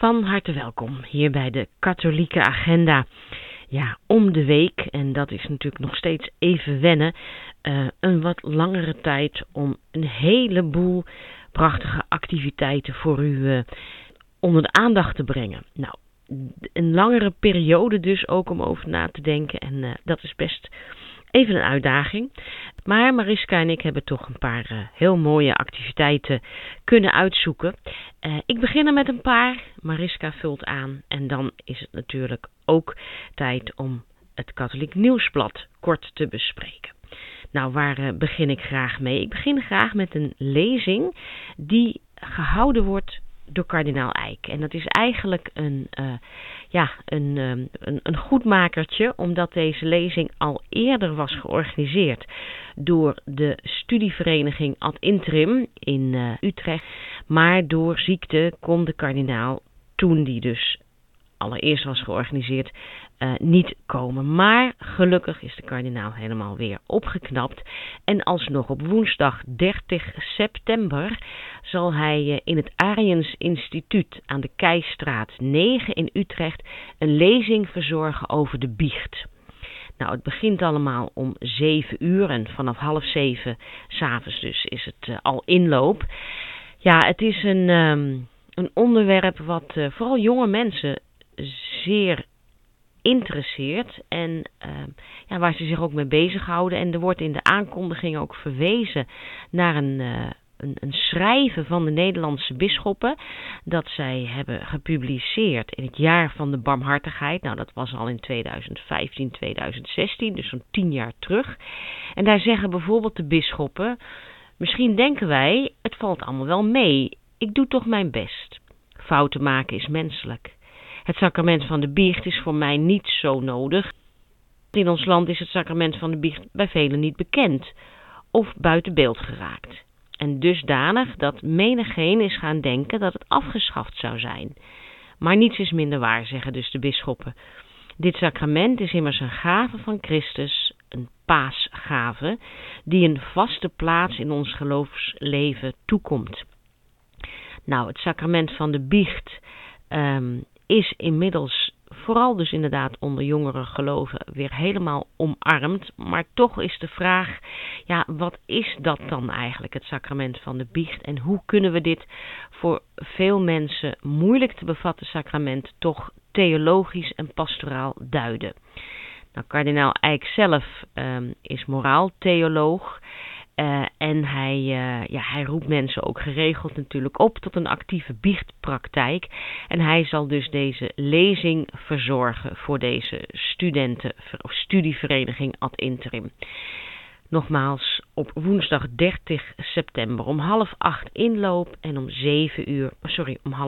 Van harte welkom hier bij de Katholieke Agenda. Ja, om de week, en dat is natuurlijk nog steeds even wennen, een wat langere tijd om een heleboel prachtige activiteiten voor u onder de aandacht te brengen. Nou, een langere periode dus ook om over na te denken en dat is best even een uitdaging. Maar Mariska en ik hebben toch een paar heel mooie activiteiten kunnen uitzoeken. Ik begin er met een paar. Mariska vult aan. En dan is het natuurlijk ook tijd om het Katholiek Nieuwsblad kort te bespreken. Nou, waar begin ik graag mee? Ik begin graag met een lezing die gehouden wordt door kardinaal Eijk. En dat is eigenlijk een goedmakertje, omdat deze lezing al eerder was georganiseerd door de studievereniging Ad Interim in Utrecht. Maar door ziekte kon de kardinaal, toen die dus allereerst was georganiseerd, niet komen. Maar gelukkig is de kardinaal helemaal weer opgeknapt. En alsnog op woensdag 30 september zal hij in het Ariëns Instituut aan de Keijstraat 9 in Utrecht een lezing verzorgen over de biecht. Nou, het begint allemaal om 7 uur en vanaf 6:30 s'avonds dus is het al inloop. Ja, het is een onderwerp wat vooral jonge mensen zeer interesseert en waar ze zich ook mee bezighouden. En er wordt in de aankondiging ook verwezen naar een schrijven van de Nederlandse bisschoppen dat zij hebben gepubliceerd in het jaar van de barmhartigheid. Nou, dat was al in 2015, 2016, dus zo'n 10 jaar terug. En daar zeggen bijvoorbeeld de bisschoppen: misschien denken wij, het valt allemaal wel mee. Ik doe toch mijn best. Fouten maken is menselijk. Het sacrament van de biecht is voor mij niet zo nodig. In ons land is het sacrament van de biecht bij velen niet bekend of buiten beeld geraakt. En dusdanig dat menigeen is gaan denken dat het afgeschaft zou zijn. Maar niets is minder waar, zeggen dus de bisschoppen. Dit sacrament is immers een gave van Christus, een paasgave, die een vaste plaats in ons geloofsleven toekomt. Nou, het sacrament van de biecht is inmiddels, vooral dus inderdaad onder jongere geloven, weer helemaal omarmd. Maar toch is de vraag, ja, wat is dat dan eigenlijk, het sacrament van de biecht? En hoe kunnen we dit voor veel mensen moeilijk te bevatten sacrament toch theologisch en pastoraal duiden? Nou, kardinaal Eijk zelf is moraaltheoloog. En hij roept mensen ook geregeld natuurlijk op tot een actieve biechtpraktijk. En hij zal dus deze lezing verzorgen voor deze studenten of studievereniging Ad Interim. Nogmaals, op woensdag 30 september om 7:30 inloop en om 7 uur, om